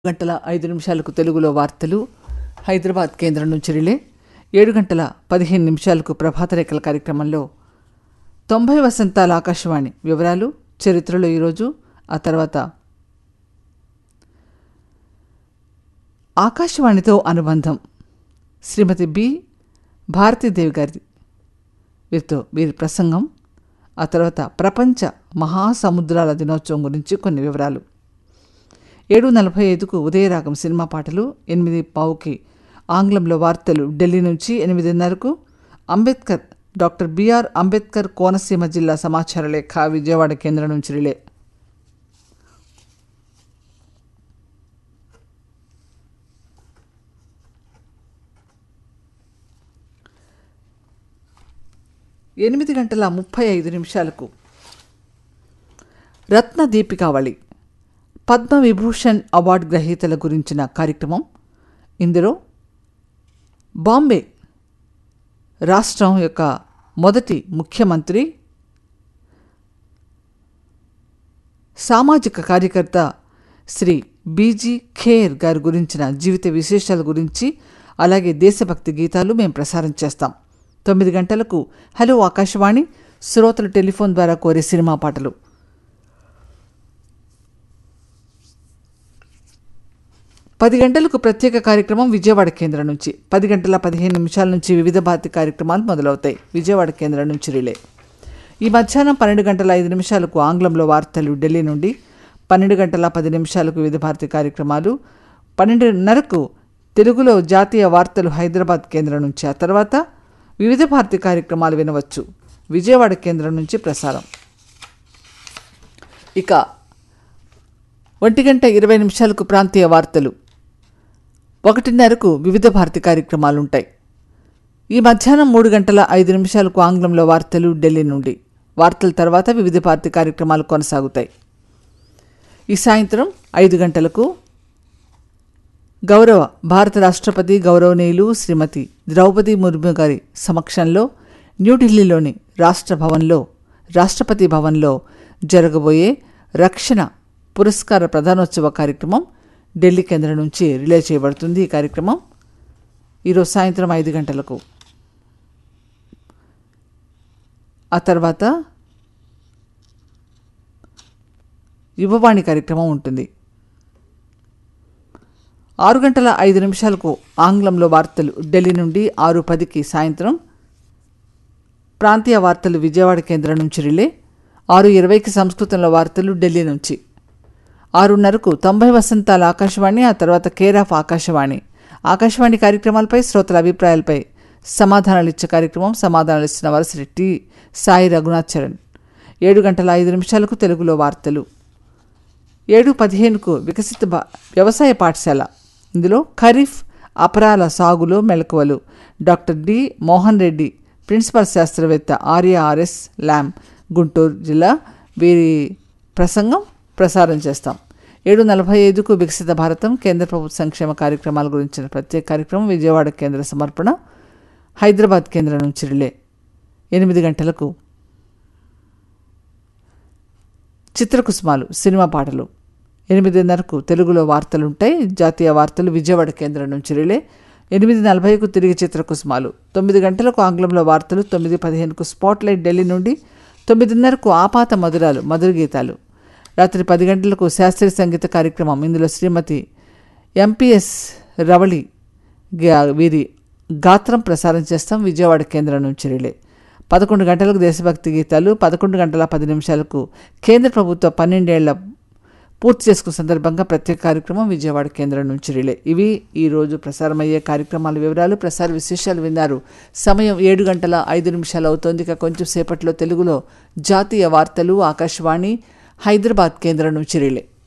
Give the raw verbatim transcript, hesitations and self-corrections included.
గంటల ఐదు నిమిషాలకు తెలుగులో వార్తలు హైదరాబాద్ కేంద్రం నుంచి రిలే. ఏడు గంటల పదిహేను నిమిషాలకు ప్రభాత రేఖల కార్యక్రమంలో తొంభై వసంతాల ఆకాశవాణి వివరాలు, చరిత్రలో ఈరోజు, ఆ తర్వాత ఆకాశవాణితో అనుబంధం శ్రీమతి బి భారతీదేవి గారి వీరితో వీరి ప్రసంగం, ఆ తర్వాత ప్రపంచ మహాసముద్రాల దినోత్సవం గురించి కొన్ని వివరాలు. ఏడు నలభై ఐదుకు ఉదయరాగం సినిమా పాటలు, ఎనిమిది పావుకి ఆంగ్లంలో వార్తలు ఢిల్లీ నుంచి, ఎనిమిదిన్నరకు అంబేద్కర్ డాక్టర్ బిఆర్ అంబేద్కర్ కోనసీమ జిల్లా సమాచార లేఖ విజయవాడ కేంద్రం నుంచి రిలే. ఎనిమిది గంటల ముప్పై ఐదు నిమిషాలకు రత్న దీపికావళి పద్మ విభూషణ్ అవార్డు గ్రహీతల గురించిన కార్యక్రమం. ఇందులో బాంబే రాష్ట్రం యొక్క మొదటి ముఖ్యమంత్రి, సామాజిక కార్యకర్త శ్రీ బీజీ ఖేర్ గారి గురించిన జీవిత విశేషాల గురించి, అలాగే దేశభక్తి గీతాలు మేము ప్రసారం చేస్తాం. తొమ్మిది గంటలకు హలో ఆకాశవాణి శ్రోతలు టెలిఫోన్ ద్వారా కోరే సినిమా పాటలు. పది గంటలకు ప్రత్యేక కార్యక్రమం విజయవాడ కేంద్రం నుంచి. పది గంటల పదిహేను నిమిషాల నుంచి వివిధ భారతి కార్యక్రమాలు మొదలవుతాయి విజయవాడ కేంద్రం నుంచి రిలే. ఈ మధ్యాహ్నం పన్నెండు గంటల ఐదు నిమిషాలకు ఆంగ్లంలో వార్తలు ఢిల్లీ నుండి, పన్నెండు గంటల పది నిమిషాలకు వివిధ భారతి కార్యక్రమాలు, పన్నెండున్నరకు తెలుగులో జాతీయ వార్తలు హైదరాబాద్ కేంద్రం నుంచి. ఆ తర్వాత వివిధ భారతి కార్యక్రమాలు వినవచ్చు విజయవాడ కేంద్రం నుంచి ప్రసారం. ఇక ఒంటి గంట ఇరవై నిమిషాలకు ప్రాంతీయ వార్తలు, ఒకటిన్నరకు వివిధ భారతి కార్యక్రమాలుంటాయి. ఈ మధ్యాహ్నం మూడు గంటల ఐదు నిమిషాలకు ఆంగ్లంలో వార్తలు ఢిల్లీ నుండి. వార్తల తర్వాత వివిధ భారతి కార్యక్రమాలు కొనసాగుతాయి. ఈ సాయంత్రం ఐదు గంటలకు గౌరవ భారత రాష్ట్రపతి గౌరవనీయులు శ్రీమతి ద్రౌపది ముర్ము గారి సమక్షంలో న్యూఢిల్లీలోని రాష్ట్ర భవన్లో రాష్ట్రపతి భవన్లో జరగబోయే రక్షణ పురస్కార ప్రధానోత్సవ కార్యక్రమం ఢిల్లీ కేంద్రం నుంచి రిలే చేయబడుతుంది. ఈ కార్యక్రమం ఈరోజు సాయంత్రం ఐదు గంటలకు. ఆ తర్వాత యువవాణి కార్యక్రమం ఉంటుంది. ఆరు గంటల ఐదు నిమిషాలకు ఆంగ్లంలో వార్తలు ఢిల్లీ నుండి, ఆరు పదికి సాయంత్రం ప్రాంతీయ వార్తలు విజయవాడ కేంద్రం నుంచి రిలే. ఆరు ఇరవైకి సంస్కృతంలో వార్తలు ఢిల్లీ నుంచి. ఆరున్నరకు తొంభై వసంతాల ఆకాశవాణి, ఆ తర్వాత కేర్ ఆఫ్ ఆకాశవాణి ఆకాశవాణి కార్యక్రమాలపై శ్రోతల అభిప్రాయాలపై సమాధానాలు ఇచ్చే కార్యక్రమం. సమాధానాలు ఇస్తున్న వారు శ్రీ టి సాయి రఘునాథ్ చరణ్. ఏడు గంటల ఐదు నిమిషాలకు తెలుగులో వార్తలు. ఏడు పదిహేనుకు వికసిత భా వ్యవసాయ పాఠశాల, ఇందులో ఖరీఫ్ అపరాల సాగులో మెలకువలు, doctor D Mohan Reddy principal శాస్త్రవేత్త, ఆర్ఏఆర్ఎస్ ల్యామ్ గుంటూరు జిల్లా, వీరి ప్రసంగం ప్రసారం చేస్తాం. ఏడు నలభై ఐదుకు వికసిత భారతం కేంద్ర ప్రభుత్వ సంక్షేమ కార్యక్రమాల గురించిన ప్రత్యేక కార్యక్రమం విజయవాడ కేంద్ర సమర్పణ హైదరాబాద్ కేంద్రం నుంచి రిలే. ఎనిమిది గంటలకు చిత్రకుసుమాలు సినిమా పాటలు. ఎనిమిదిన్నరకు తెలుగులో వార్తలుంటాయి జాతీయ వార్తలు విజయవాడ కేంద్రం నుంచి రిలే. ఎనిమిది నలభైకు తిరిగి చిత్రకుసుమాలు. తొమ్మిది గంటలకు ఆంగ్లంలో వార్తలు. తొమ్మిది పదిహేనుకు స్పాట్లైట్ ఢిల్లీ నుండి. తొమ్మిదిన్నరకు ఆపాత మధురాలు మధుర గీతాలు. రాత్రి పది గంటలకు శాస్త్రీయ సంగీత కార్యక్రమం. ఇందులో శ్రీమతి ఎంపీఎస్ రవళి వీరి గాత్రం ప్రసారం చేస్తాం విజయవాడ కేంద్రం నుంచి రిలే. పదకొండు గంటలకు దేశభక్తి గీతాలు. పదకొండు గంటల పది నిమిషాలకు కేంద్ర ప్రభుత్వ పన్నెండేళ్ల పూర్తి చేసుకున్న సందర్భంగా ప్రత్యేక కార్యక్రమం విజయవాడ కేంద్రం నుంచి రిలే. ఇవి ఈరోజు ప్రసారమయ్యే కార్యక్రమాల వివరాలు, ప్రసార విశేషాలు విన్నారు. సమయం ఏడు గంటల ఐదు నిమిషాలు అవుతోంది. ఇక కొంచెం సేపట్లో తెలుగులో జాతీయ వార్తలు ఆకాశవాణి హైదరాబాద్ కేంద్రం నుంచి రిలే.